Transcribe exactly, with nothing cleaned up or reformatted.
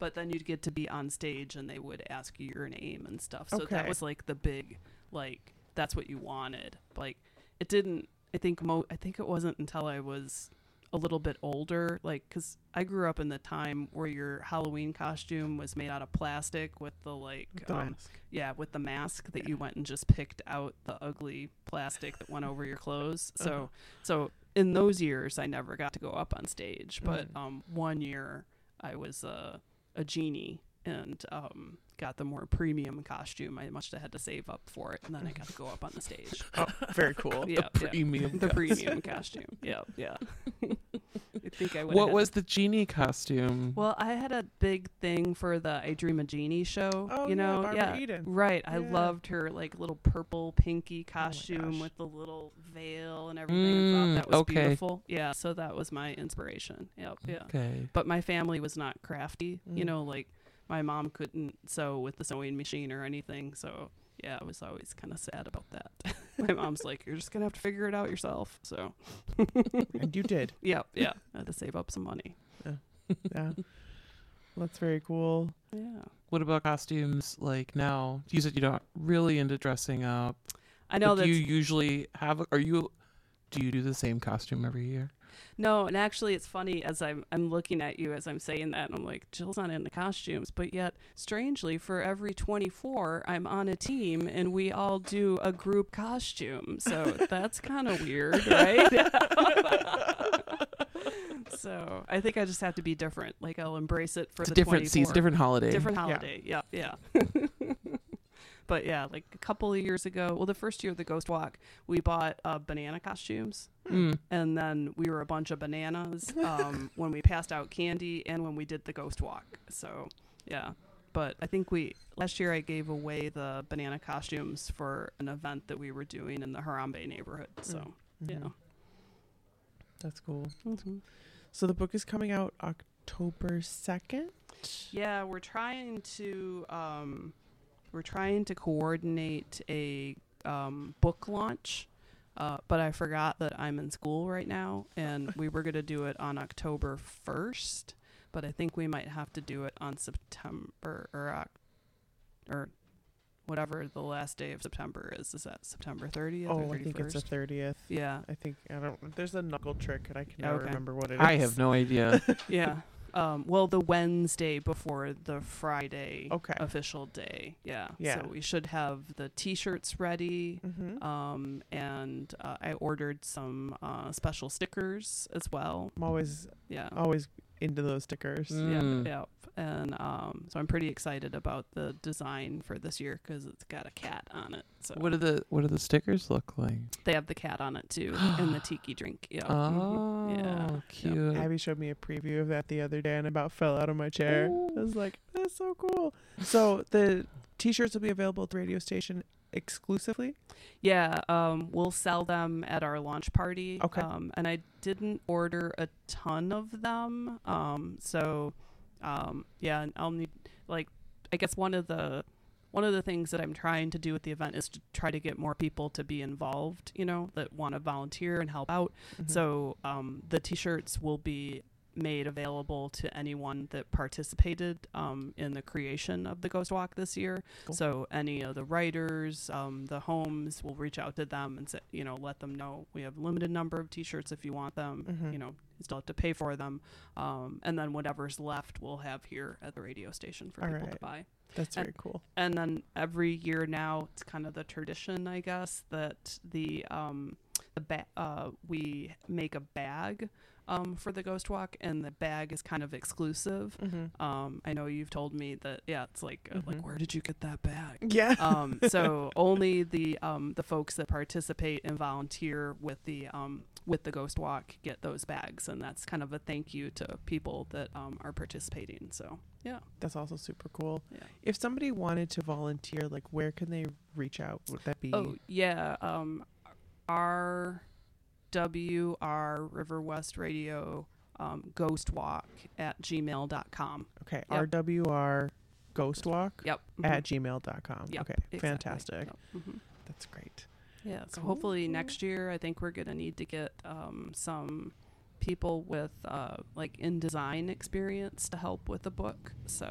but then you'd get to be on stage and they would ask you your name and stuff. So Okay. that was like the big, like, that's what you wanted. Like, it didn't, I think, mo- I think it wasn't until I was a little bit older, like, because I grew up in the time where your Halloween costume was made out of plastic with the, like, The um, mask. yeah, with the mask that Yeah. you went and just picked out the ugly plastic that went over your clothes. So, Uh-huh. so in those years, I never got to go up on stage. But Mm. um, one year, I was a a genie and um, got the more premium costume. I must have had to save up for it, and then I got to go up on the stage. Oh, very cool. Yeah, yeah. Premium. The premium costume. Yeah, yeah. I think I would. What was the genie costume? Well, I had a big thing for the I Dream a Genie show. Oh, you yeah, know, Barbara yeah, Eden. right. I Yeah. loved her like little purple pinky costume gosh. with the little veil and everything. I Mm, thought that was okay. beautiful. Yeah, so that was my inspiration. Yep, yeah. Okay. But my family was not crafty. You Mm. know, like my mom couldn't sew with the sewing machine or anything. So yeah, I was always kind of sad about that. My mom's like, "You're just gonna have to figure it out yourself." So And you did. yeah, yeah. I had to save up some money. Yeah. That's very cool. Yeah. What about costumes like now? You said you're not really into dressing up. I know but that do you usually have, are you, do you do the same costume every year? No, and actually it's funny as I'm I'm looking at you as I'm saying that, and I'm like, Jill's not into costumes, but yet strangely for every twenty-four I'm on a team and we all do a group costume. So that's kind of weird, right? So I think I just have to be different. Like I'll embrace it for It's a the different twenty-four. season, different holiday. Different Yeah. holiday. Yeah, yeah. But yeah, like a couple of years ago, well, the first year of the Ghost Walk, we bought uh, banana costumes. Mm. And then we were a bunch of bananas um, when we passed out candy and when we did the Ghost Walk. So, yeah. But I think we, last year I gave away the banana costumes for an event that we were doing in the Harambe neighborhood. So, Mhm. yeah. That's cool. Mm-hmm. So the book is coming out October second? Yeah, we're trying to, um, we're trying to coordinate a um, book launch. Uh, but I forgot that I'm in school right now, and we were going to do it on October first, but I think we might have to do it on September or Oc- or whatever the last day of September is. Is that September thirtieth or Oh, I thirty-first? think it's the thirtieth. Yeah, I think I don't. There's a knuckle trick, and I can never Okay. remember what it is. I have no idea. yeah. Um, well, the Wednesday before the Friday Okay. official day. Yeah. Yeah. So we should have the T-shirts ready. Mm-hmm. Um, and uh, I ordered some uh, special stickers as well. I'm always Yeah. always into those stickers. Mm. Yeah, yeah. And um, so I'm pretty excited about the design for this year because it's got a cat on it. So What do the What do the stickers look like? they have the cat on it too, and the tiki drink. Yeah. Oh, Mhm. Yeah. cute. Abby showed me a preview of that the other day and about fell out of my chair. I was like, that's so cool. So the T-shirts will be available at the radio station exclusively? Yeah, um, we'll sell them at our launch party. Okay. Um, and I didn't order a ton of them. Um, so, um, yeah, and I'll need like I guess one of the one of the things that I'm trying to do at the event is to try to get more people to be involved. You know, that want to volunteer and help out. Mhm. So um, the T-shirts will be made available to anyone that participated um, in the creation of the Ghost Walk this year. Cool. So any of the writers, um, the homes, will reach out to them and say, you know, let them know we have a limited number of T-shirts if you want them. Mhm. You know, you still have to pay for them, um, and then whatever's left we'll have here at the radio station for All people to right. buy. That's and- very cool. And then every year now, it's kind of the tradition, I guess, that the um, the ba- uh, we make a bag um, for the Ghost Walk, and the bag is kind of exclusive. Mm-hmm. Um, I know you've told me that. Yeah, it's like uh, Mhm. like where did you get that bag? Yeah. um, so only the um, the folks that participate and volunteer with the um, with the Ghost Walk get those bags, and that's kind of a thank you to people that um, are participating. So yeah. That's also super cool. Yeah. If somebody wanted to volunteer, like where can they reach out? Would that be? Oh yeah, um, R W R River West Radio um, Ghost Walk at gmail dot com. Okay. Yep. R W R Ghost Walk Yep. at gmail dot com. Yep, Okay. exactly. Fantastic. Yep. Mhm. That's great. Yeah. So hopefully Cool. next year, I think we're gonna need to get um, some people with uh, like InDesign experience to help with the book. So